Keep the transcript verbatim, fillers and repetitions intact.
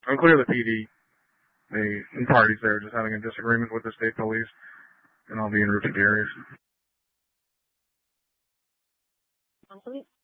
And clearly the P D, the parties there are just having a disagreement with the state police and all the in-route areas.